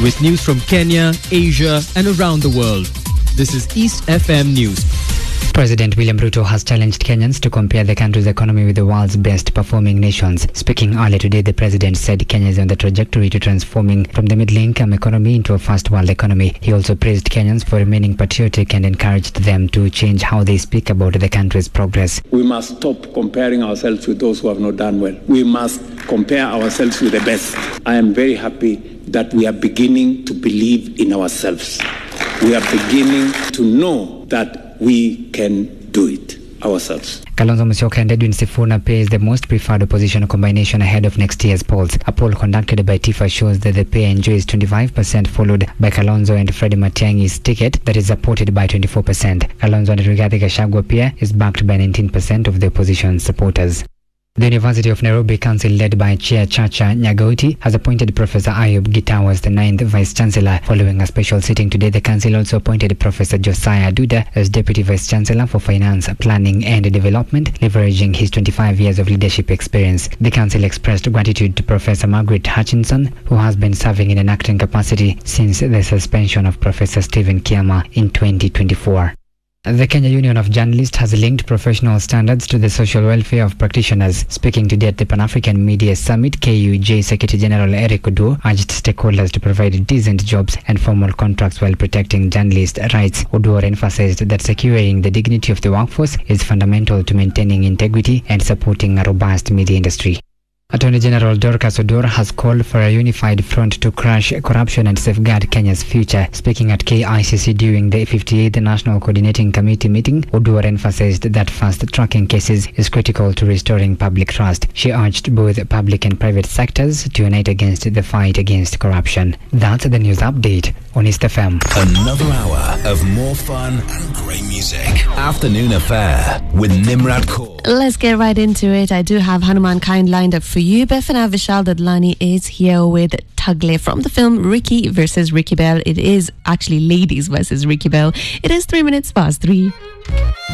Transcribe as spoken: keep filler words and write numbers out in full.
with news from Kenya, Asia, and around the world. This is East F M News. President William Ruto has challenged Kenyans to compare the country's economy with the world's best performing nations. Speaking earlier today, the president said Kenya is on the trajectory to transforming from the middle-income economy into a first world economy. He also praised Kenyans for remaining patriotic and encouraged them to change how they speak about the country's progress. We must stop comparing ourselves with those who have not done well. We must compare ourselves with the best. I am very happy that we are beginning to believe in ourselves. We are beginning to know that we can do it ourselves. Kalonzo Musyoka and Edwin Sifuna pair is the most preferred opposition combination ahead of next year's polls. A poll conducted by Tifa shows that the pair enjoys twenty-five percent, followed by Kalonzo and Fred Matiang'i's ticket that is supported by twenty-four percent. Kalonzo and Rigathi Gachagua pair is backed by nineteen percent of the opposition's supporters. The University of Nairobi Council, led by Chair Chacha Nyagauti, has appointed Professor Ayub Gitau as the ninth Vice-Chancellor. Following a special sitting today, the Council also appointed Professor Josiah Duda as Deputy Vice-Chancellor for Finance, Planning and Development, leveraging his twenty-five years of leadership experience. The Council expressed gratitude to Professor Margaret Hutchinson, who has been serving in an acting capacity since the suspension of Professor Stephen Kiama in twenty twenty-four. The Kenya Union of Journalists has linked professional standards to the social welfare of practitioners. Speaking today at the Pan-African Media Summit, K U J Secretary General Eric Oduor urged stakeholders to provide decent jobs and formal contracts while protecting journalist rights. Oduor emphasized that securing the dignity of the workforce is fundamental to maintaining integrity and supporting a robust media industry. Attorney General Dorcas Oduor has called for a unified front to crush corruption and safeguard Kenya's future. Speaking at K I C C during the fifty-eighth National Coordinating Committee meeting, Oduor emphasized that fast-tracking cases is critical to restoring public trust. She urged both public and private sectors to unite against the fight against corruption. That's the news update on East F M. Another hour of more fun and great music. Afternoon Affair with Nimrat Kaur. Let's get right into it. I do have Hanuman Kind lined up for you, but for now, Vishal Dadlani is here with Tagle from the film Ricky versus Ricky Bell. It is actually Ladies versus Ricky Bell. It is three minutes past three.